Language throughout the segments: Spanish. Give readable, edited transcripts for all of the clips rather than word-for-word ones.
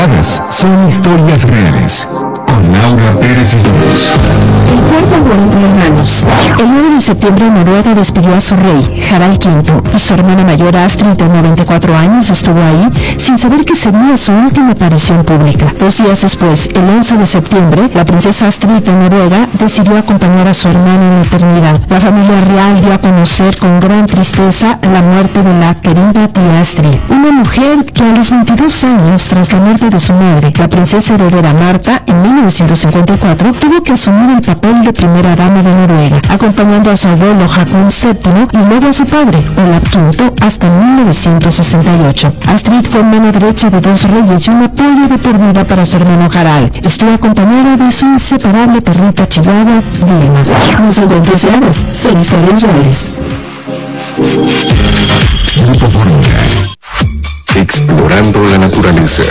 Son historias reales. Con Laura Pérez Islas. El cuarto vuelto de hermanos. El 9 de septiembre Noruega despidió a su rey, Harald V, y su hermana mayor Astrid, de 94 años, estuvo ahí sin saber que sería su última aparición pública. 2 días después, el 11 de septiembre, la princesa Astrid de Noruega decidió acompañar a su hermano en la eternidad. La familia real dio a conocer con gran tristeza la muerte de la querida tía Astrid, una mujer que a los 22 años, tras la muerte de su madre, la princesa heredera Marta, en 1954, tuvo que asumir el papel de primera dama de Noruega, acompañando a su abuelo Haakon VII y luego a su padre, Olav V, hasta 1968. Astrid fue mano derecha de 2 reyes y un apoyo de por vida para su hermano Harald. Estuvo acompañada de su inseparable perrita chihuahua, Vilma. Los siguientes años son historias reales. Grupo Fórmula. Explorando la naturaleza.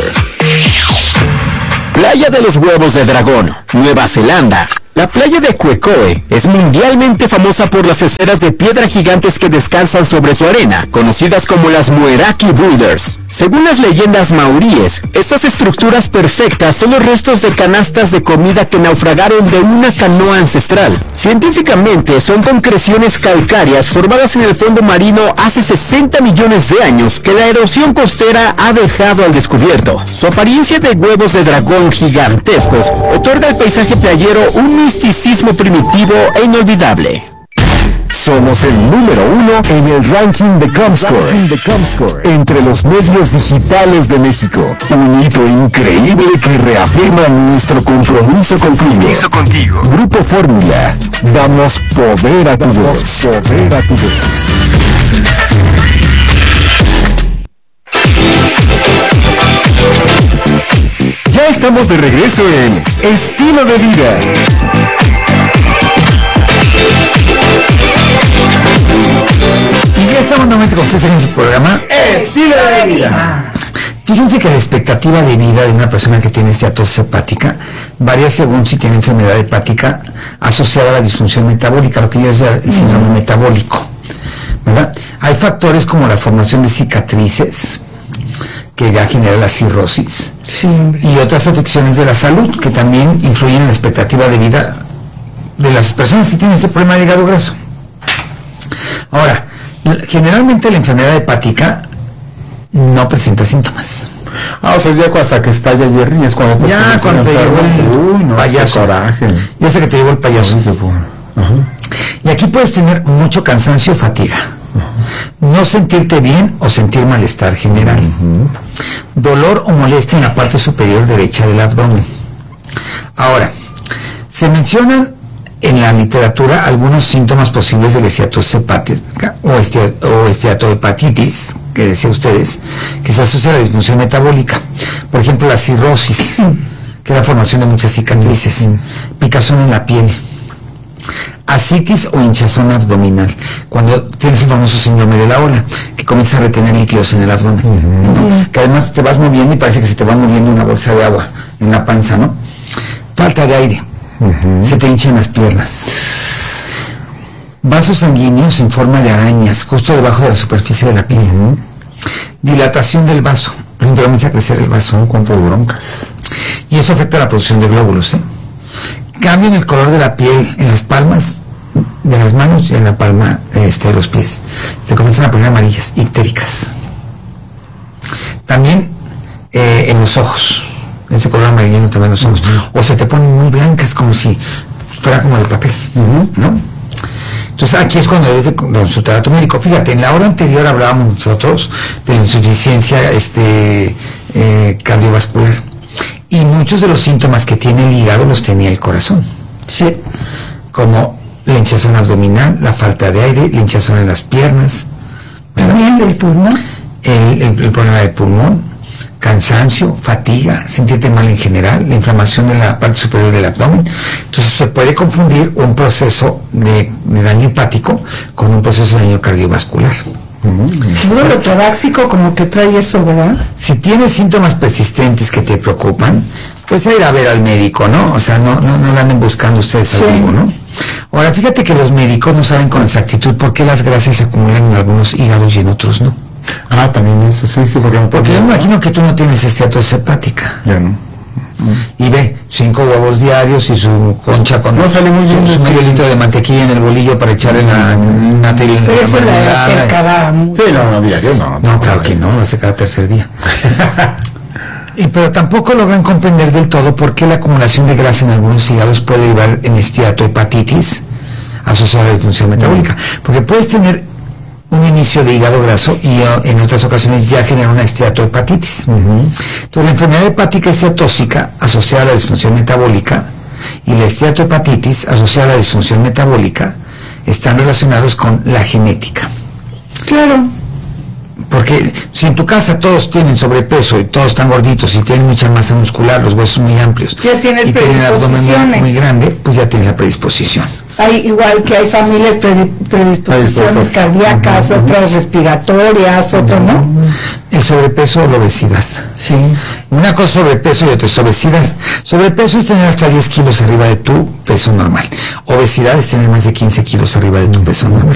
Playa de los Huevos de Dragón, Nueva Zelanda. La playa de Quecoe es mundialmente famosa por las esferas de piedra gigantes que descansan sobre su arena, conocidas como las Moeraki Boulders. Según las leyendas maoríes, estas estructuras perfectas son los restos de canastas de comida que naufragaron de una canoa ancestral. Científicamente son concreciones calcáreas formadas en el fondo marino hace 60 millones de años que la erosión costera ha dejado al descubierto. Su apariencia de huevos de dragón gigantescos otorga al paisaje playero un misticismo primitivo e inolvidable. Somos el número 1 en el ranking de Comscore entre los medios digitales de México. Un hito increíble que reafirma nuestro compromiso contigo. Grupo Fórmula. Damos poder a tu voz. Ya estamos de regreso en Estilo de Vida. Y ya estamos nuevamente con ustedes en su programa Estilo de Vida. Fíjense que la expectativa de vida de una persona que tiene esteatosis hepática varía según si tiene enfermedad hepática asociada a la disfunción metabólica, lo que ya es el síndrome metabólico, ¿verdad? Hay factores como la formación de cicatrices que ya genera la cirrosis, y otras afecciones de la salud que también influyen en la expectativa de vida de las personas que tienen este problema de hígado graso. Ahora, generalmente la enfermedad hepática no presenta síntomas. O sea, es ya hasta que estalla Jerry, es cuando te cuando te llevó el payaso. Coraje. Ya hasta que te llevó el payaso. Y aquí puedes tener mucho cansancio o fatiga. No sentirte bien o sentir malestar general. Dolor o molestia en la parte superior derecha del abdomen. Ahora, se mencionan en la literatura algunos síntomas posibles de la esteatosis hepática o esteatohepatitis, que decía ustedes, que se asocia a la disfunción metabólica. Por ejemplo, la cirrosis, que es la formación de muchas cicatrices, picazón en la piel, ascitis o hinchazón abdominal, cuando tienes el famoso síndrome de la ola, que comienza a retener líquidos en el abdomen, ¿no? Que además te vas moviendo y parece que se te va moviendo una bolsa de agua en la panza, ¿no? Falta de aire, se te hinchan las piernas, vasos sanguíneos en forma de arañas justo debajo de la superficie de la piel, dilatación del vaso, comienza a crecer el vaso, ¿cuánto de broncas? Y eso afecta a la producción de glóbulos, cambio en el color de la piel en las palmas de las manos y en la palma de los pies, se comienzan a poner amarillas, ictéricas. También en los ojos, ese color amarillento también en los ojos, o se te ponen muy blancas como si fuera como de papel, ¿no? Entonces aquí es cuando debes de consultar a tu médico. Fíjate, en la hora anterior hablábamos nosotros de la insuficiencia cardiovascular, y muchos de los síntomas que tiene el hígado los tenía el corazón, como la hinchazón abdominal, la falta de aire, la hinchazón en las piernas, también del pulmón, el problema del pulmón, cansancio, fatiga, sentirte mal en general, la inflamación de la parte superior del abdomen. Entonces se puede confundir un proceso de daño hepático con un proceso de daño cardiovascular. Todo lo torácico como que trae eso, ¿verdad? Si tienes síntomas persistentes que te preocupan, pues ir a ver al médico, ¿no? O sea, no lo anden buscando ustedes algo, ¿no? Ahora, fíjate que los médicos no saben con exactitud por qué las grasas se acumulan en algunos hígados y en otros no. Ah, también eso, sí, Porque yo me imagino que tú no tienes esteatosis hepática. Ya no. Y ve, 5 huevos diarios y su concha con No, sale muy bien, su sí. medio litro de mantequilla en el bolillo para echarle la tela. Pero eso la acercaba mucho. Sí, no, diario no. No, claro que no, lo hace cada tercer día. Pero tampoco logran comprender del todo por qué la acumulación de grasa en algunos hígados puede llevar en esteatohepatitis asociada a la disfunción metabólica. Porque puedes tener un inicio de hígado graso y en otras ocasiones ya genera una esteatohepatitis. Entonces la enfermedad hepática esteatóxica asociada a la disfunción metabólica y la esteatohepatitis asociada a la disfunción metabólica están relacionados con la genética. Claro. Porque si en tu casa todos tienen sobrepeso y todos están gorditos y tienen mucha masa muscular, los huesos muy amplios, ya tienes y tienen el abdomen predisposiciones. muy grande, pues ya tienes la predisposición. Hay, igual que hay familias predisposiciones cardíacas, otras respiratorias, otras no. El sobrepeso o la obesidad. Sí. Una cosa es sobrepeso y otra es obesidad. Sobrepeso es tener hasta 10 kilos arriba de tu peso normal. Obesidad es tener más de 15 kilos arriba de tu peso normal.